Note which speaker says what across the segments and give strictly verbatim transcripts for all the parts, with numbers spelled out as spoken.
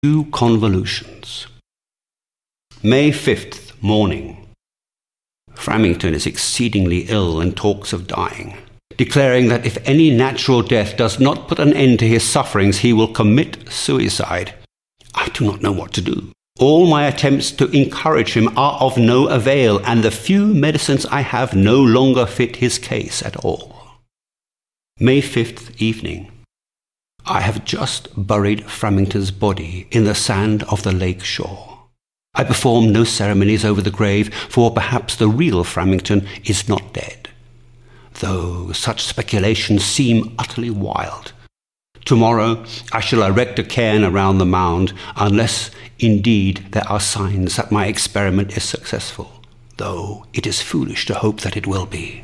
Speaker 1: Two convolutions. May fifth, morning. Framington is exceedingly ill and talks of dying, declaring that if any natural death does not put an end to his sufferings, he will commit suicide. I do not know what to do. All my attempts to encourage him are of no avail, and the few medicines I have no longer fit his case at all. May fifth, evening. I have just buried Framington's body in the sand of the lake shore. I perform no ceremonies over the grave, for perhaps the real Framington is not dead, though such speculations seem utterly wild. Tomorrow I shall erect a cairn around the mound, unless indeed there are signs that my experiment is successful, though it is foolish to hope that it will be.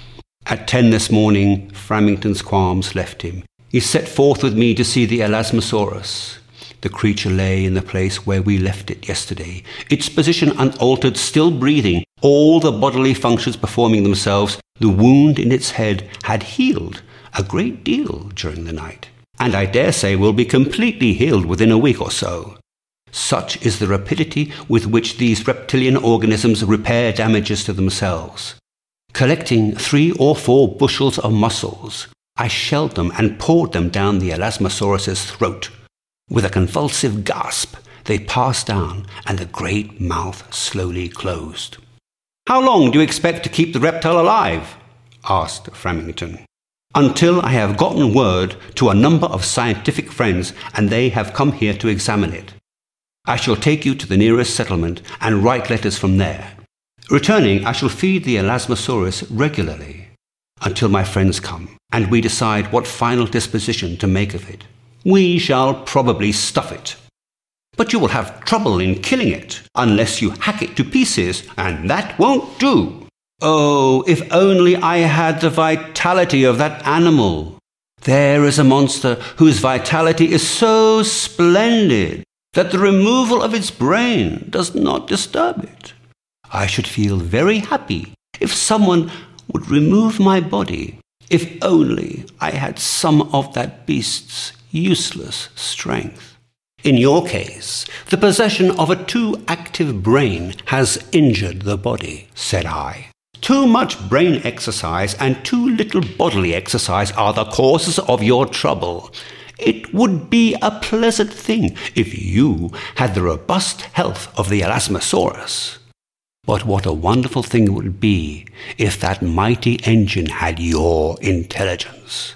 Speaker 1: At ten this morning, Framington's qualms left him. He set forth with me to see the Elasmosaurus. The creature lay in the place where we left it yesterday, its position unaltered, still breathing, all the bodily functions performing themselves. The wound in its head had healed a great deal during the night, and I dare say will be completely healed within a week or so. Such is the rapidity with which these reptilian organisms repair damages to themselves. Collecting three or four bushels of mussels, I shelled them and poured them down the Elasmosaurus's throat. With a convulsive gasp, they passed down, and the great mouth slowly closed. "How long do you expect to keep the reptile alive?" asked Framington. "Until I have gotten word to a number of scientific friends, and they have come here to examine it. I shall take you to the nearest settlement and write letters from there. Returning, I shall feed the Elasmosaurus regularly until my friends come, and we decide what final disposition to make of it. We shall probably stuff it. But you will have trouble in killing it, unless you hack it to pieces, and that won't do. Oh, if only I had the vitality of that animal. There is a monster whose vitality is so splendid that the removal of its brain does not disturb it. I should feel very happy if someone would remove my body, if only I had some of that beast's useless strength. In your case, the possession of a too active brain has injured the body," said I. "Too much brain exercise and too little bodily exercise are the causes of your trouble. It would be a pleasant thing if you had the robust health of the Elasmosaurus. But what a wonderful thing it would be if that mighty engine had your intelligence."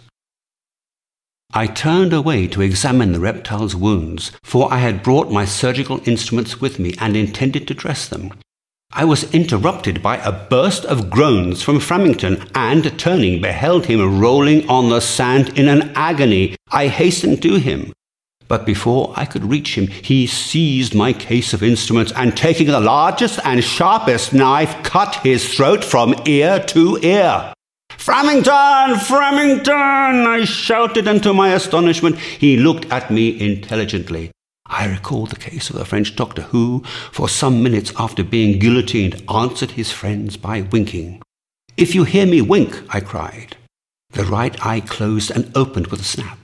Speaker 1: I turned away to examine the reptile's wounds, for I had brought my surgical instruments with me and intended to dress them. I was interrupted by a burst of groans from Framington, and, turning, beheld him rolling on the sand in an agony. I hastened to him, but before I could reach him, he seized my case of instruments, and taking the largest and sharpest knife, cut his throat from ear to ear. "Framington! Framington!" I shouted, and to my astonishment he looked at me intelligently. I recalled the case of the French doctor who, for some minutes after being guillotined, answered his friends by winking. "If you hear me wink," I cried. The right eye closed and opened with a snap.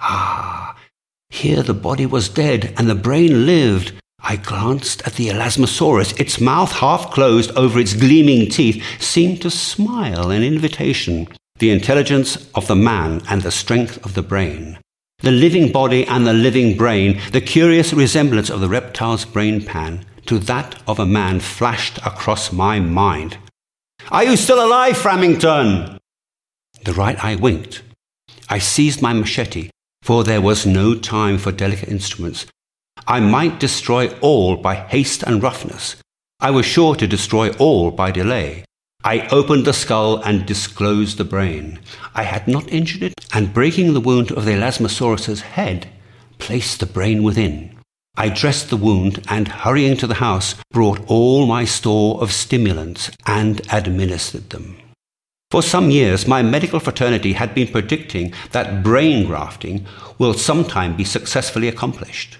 Speaker 1: Ah! Here the body was dead, and the brain lived. I glanced at the Elasmosaurus. Its mouth, half closed over its gleaming teeth, seemed to smile an invitation. The intelligence of the man and the strength of the brain, the living body and the living brain, the curious resemblance of the reptile's brain pan to that of a man flashed across my mind. "Are you still alive, Framington?" The right eye winked. I seized my machete, for there was no time for delicate instruments. I might destroy all by haste and roughness. I was sure to destroy all by delay. I opened the skull and disclosed the brain. I had not injured it, and breaking the wound of the Elasmosaurus's head, placed the brain within. I dressed the wound, and hurrying to the house, brought all my store of stimulants and administered them. For some years, my medical fraternity had been predicting that brain grafting will sometime be successfully accomplished.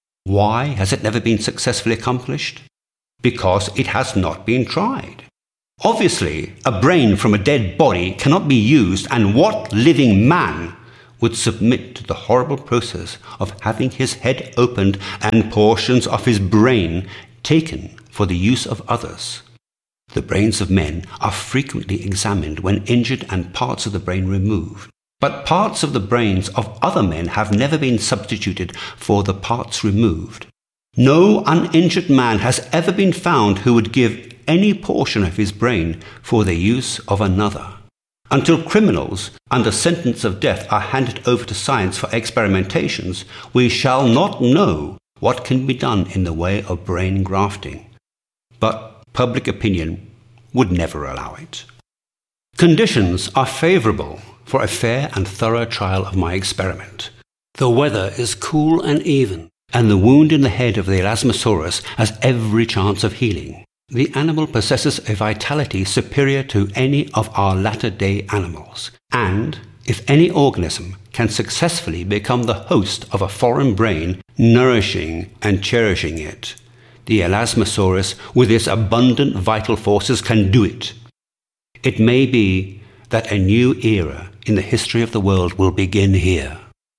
Speaker 1: Why has it never been successfully accomplished? Because it has not been tried. Obviously, a brain from a dead body cannot be used, and what living man would submit to the horrible process of having his head opened and portions of his brain taken for the use of others. The brains of men are frequently examined when injured and parts of the brain removed, but parts of the brains of other men have never been substituted for the parts removed. No uninjured man has ever been found who would give any portion of his brain for the use of another. Until criminals under sentence of death are handed over to science for experimentations, we shall not know what can be done in the way of brain grafting. But public opinion would never allow it. Conditions are favourable for a fair and thorough trial of my experiment. The weather is cool and even, and the wound in the head of the Elasmosaurus has every chance of healing. The animal possesses a vitality superior to any of our latter-day animals, and if any organism can successfully become the host of a foreign brain, nourishing and cherishing it, the Elasmosaurus, with its abundant vital forces, can do it. It may be that a new era in the history of the world will begin here.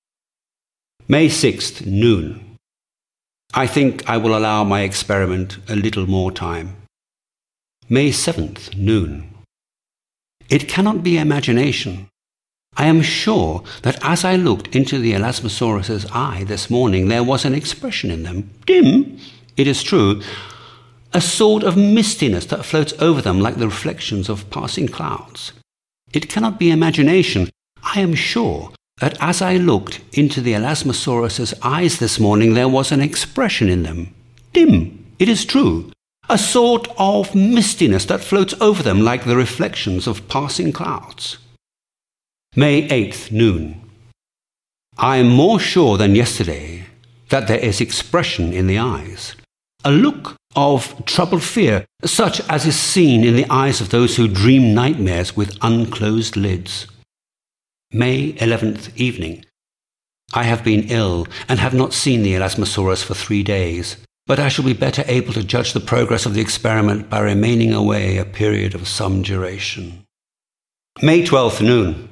Speaker 1: May sixth, noon. I think I will allow my experiment a little more time. May seventh, noon. It cannot be imagination. I am sure that as I looked into the Elasmosaurus's eye this morning, there was an expression in them, dim, it is true, a sort of mistiness that floats over them like the reflections of passing clouds. It cannot be imagination. I am sure that as I looked into the Elasmosaurus's eyes this morning, there was an expression in them, dim, it is true, a sort of mistiness that floats over them like the reflections of passing clouds. May eighth, noon. I am more sure than yesterday that there is expression in the eyes, a look of troubled fear, such as is seen in the eyes of those who dream nightmares with unclosed lids. May eleventh, evening. I have been ill and have not seen the Elasmosaurus for three days. But I shall be better able to judge the progress of the experiment by remaining away a period of some duration. May twelfth, noon.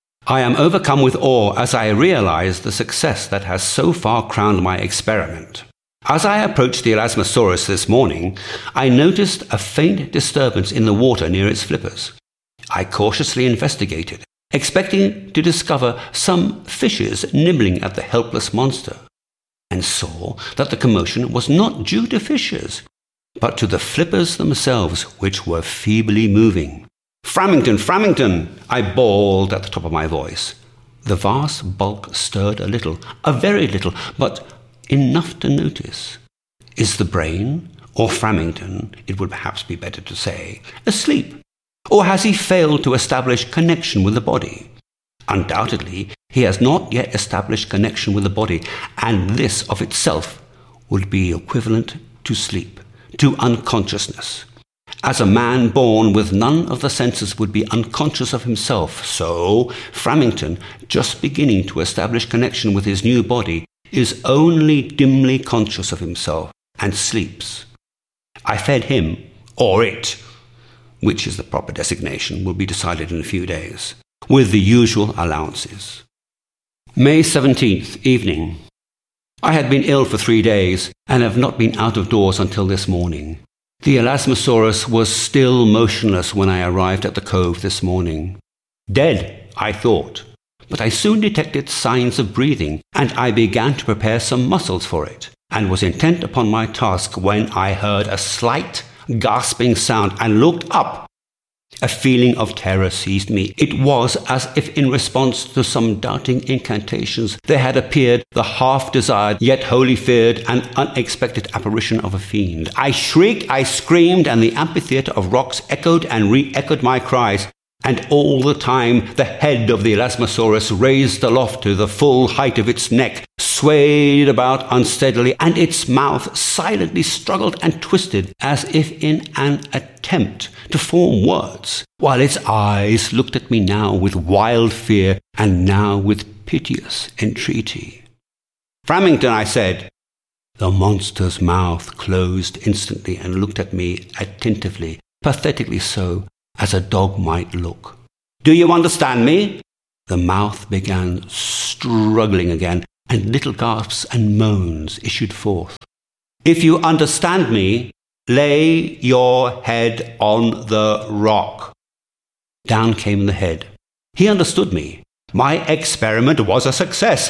Speaker 1: I am overcome with awe as I realize the success that has so far crowned my experiment. As I approached the Elasmosaurus this morning, I noticed a faint disturbance in the water near its flippers. I cautiously investigated, expecting to discover some fishes nibbling at the helpless monster, and saw that the commotion was not due to fishes, but to the flippers themselves, which were feebly moving. "Framington, Framington!" I bawled at the top of my voice. The vast bulk stirred a little, a very little, but enough to notice. Is the brain, or Framington, it would perhaps be better to say, asleep? Or has he failed to establish connection with the body? Undoubtedly, he has not yet established connection with the body, and this of itself would be equivalent to sleep, to unconsciousness. As a man born with none of the senses would be unconscious of himself, so Framington, just beginning to establish connection with his new body, is only dimly conscious of himself and sleeps. I fed him, or it, which is the proper designation, will be decided in a few days, with the usual allowances. May seventeenth, evening. I had been ill for three days and have not been out of doors until this morning. The Elasmosaurus was still motionless when I arrived at the cove this morning. Dead, I thought, but I soon detected signs of breathing, and I began to prepare some muscles for it, and was intent upon my task when I heard a slight, gasping sound and looked up. A feeling of terror seized me. It was as if in response to some doubting incantations there had appeared the half-desired yet wholly feared and unexpected apparition of a fiend. I shrieked, I screamed, and the amphitheatre of rocks echoed and re-echoed my cries. And all the time the head of the Elasmosaurus, raised aloft to the full height of its neck, swayed about unsteadily, and its mouth silently struggled and twisted as if in an attempt to form words, while its eyes looked at me now with wild fear and now with piteous entreaty. "Framington," I said. The monster's mouth closed instantly and looked at me attentively, pathetically so, as a dog might look. "Do you understand me?" The mouth began struggling again, and little gasps and moans issued forth. "If you understand me, lay your head on the rock." Down came the head. He understood me. My experiment was a success.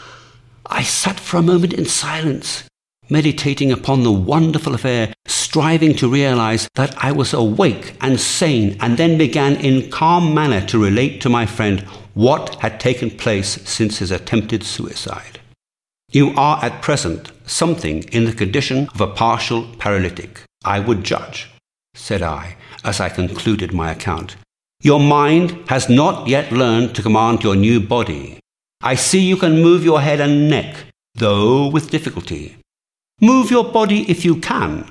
Speaker 1: I sat for a moment in silence, meditating upon the wonderful affair, striving to realize that I was awake and sane, and then began in calm manner to relate to my friend what had taken place since his attempted suicide. "You are at present something in the condition of a partial paralytic, I would judge," said I, as I concluded my account. "Your mind has not yet learned to command your new body. I see you can move your head and neck, though with difficulty. Move your body if you can."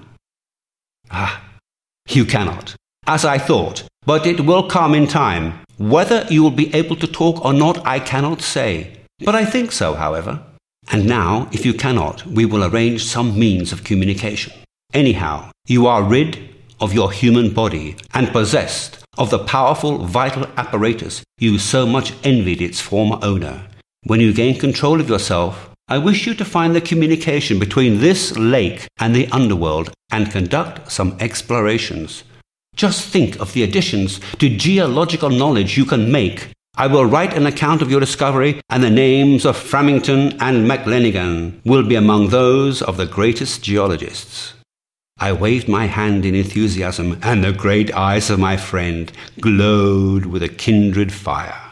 Speaker 1: "Ah, you cannot, as I thought, but it will come in time. Whether you will be able to talk or not, I cannot say, but I think so, however. And now, if you cannot, we will arrange some means of communication. Anyhow, you are rid of your human body and possessed of the powerful vital apparatus you so much envied its former owner. When you gain control of yourself, I wish you to find the communication between this lake and the underworld and conduct some explorations. Just think of the additions to geological knowledge you can make. I will write an account of your discovery, and the names of Framington and McLennigan will be among those of the greatest geologists." I waved my hand in enthusiasm, and the great eyes of my friend glowed with a kindred fire.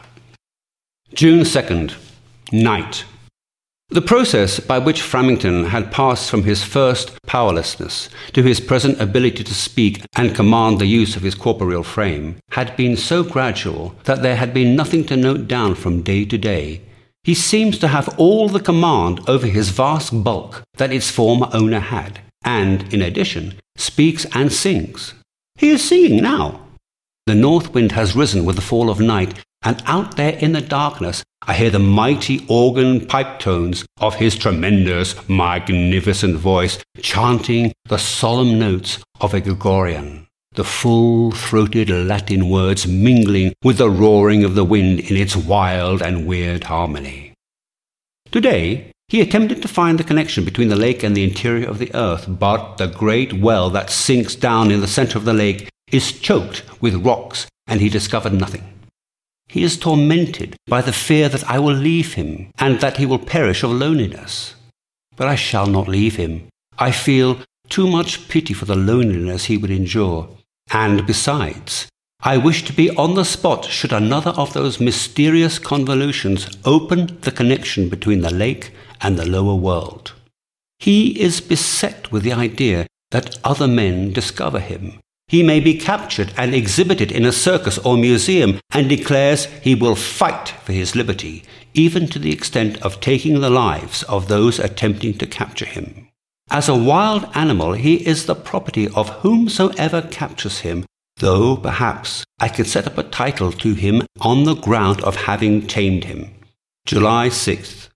Speaker 1: June second, night. The process by which Framington had passed from his first powerlessness to his present ability to speak and command the use of his corporeal frame had been so gradual that there had been nothing to note down from day to day. He seems to have all the command over his vast bulk that its former owner had, and, in addition, speaks and sings. He is singing now. The north wind has risen with the fall of night, and out there in the darkness I hear the mighty organ pipe tones of his tremendous, magnificent voice chanting the solemn notes of a Gregorian, the full-throated Latin words mingling with the roaring of the wind in its wild and weird harmony. Today, he attempted to find the connection between the lake and the interior of the earth, but the great well that sinks down in the center of the lake is choked with rocks, and he discovered nothing. He is tormented by the fear that I will leave him, and that he will perish of loneliness. But I shall not leave him. I feel too much pity for the loneliness he would endure, and besides, I wish to be on the spot should another of those mysterious convolutions open the connection between the lake and the lower world. He is beset with the idea that other men discover him. He may be captured and exhibited in a circus or museum, and declares he will fight for his liberty, even to the extent of taking the lives of those attempting to capture him. As a wild animal, he is the property of whomsoever captures him, though perhaps I could set up a title to him on the ground of having tamed him. July sixth.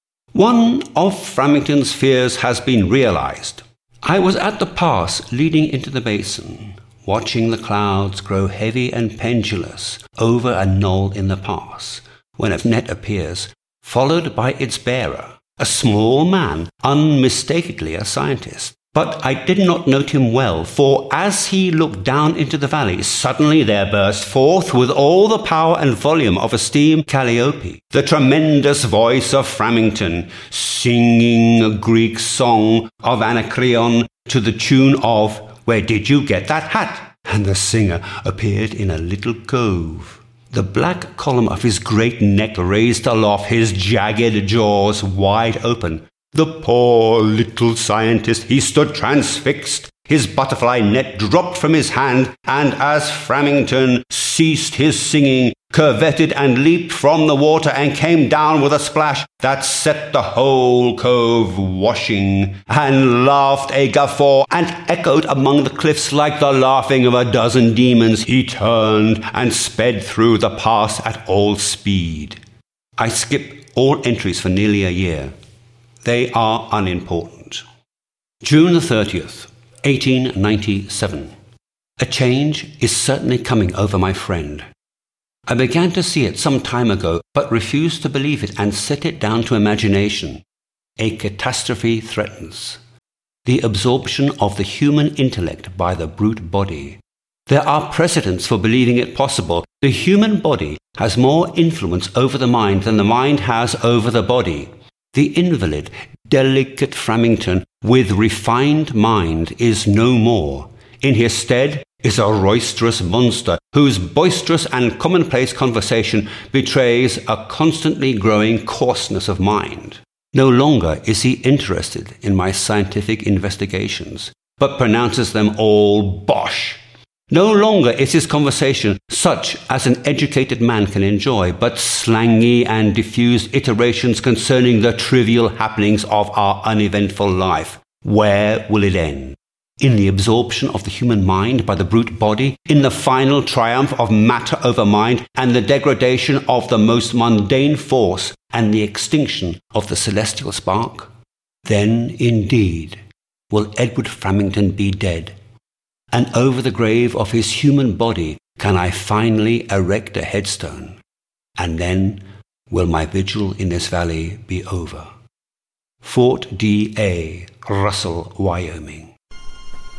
Speaker 1: One of Framington's fears has been realized. I was at the pass leading into the basin, watching the clouds grow heavy and pendulous over a knoll in the pass, when a net appears, followed by its bearer, a small man, unmistakably a scientist. But I did not note him well, for as he looked down into the valley, suddenly there burst forth with all the power and volume of a steam calliope the tremendous voice of Framington, singing a Greek song of Anacreon to the tune of "Where did you get that hat?" And the singer appeared in a little cove. The black column of his great neck raised aloft, his jagged jaws wide open. The poor little scientist, he stood transfixed. His butterfly net dropped from his hand, and as Framington ceased his singing, curvetted and leaped from the water and came down with a splash that set the whole cove washing, and laughed a guffaw and echoed among the cliffs like the laughing of a dozen demons. He turned and sped through the pass at all speed. I skip all entries for nearly a year. They are unimportant. June the thirtieth, eighteen ninety-seven. A change is certainly coming over my friend. I began to see it some time ago, but refused to believe it and set it down to imagination. A catastrophe threatens. The absorption of the human intellect by the brute body. There are precedents for believing it possible. The human body has more influence over the mind than the mind has over the body. The invalid, delicate Framington, with refined mind, is no more. In his stead is a roisterous monster, whose boisterous and commonplace conversation betrays a constantly growing coarseness of mind. No longer is he interested in my scientific investigations, but pronounces them all bosh. No longer is his conversation such as an educated man can enjoy, but slangy and diffused iterations concerning the trivial happenings of our uneventful life. Where will it end? In the absorption of the human mind by the brute body, in the final triumph of matter over mind, and the degradation of the most mundane force, and the extinction of the celestial spark? Then, indeed, will Edward Framington be dead, and over the grave of his human body can I finally erect a headstone, and then will my vigil in this valley be over. Fort D A, Russell, Wyoming.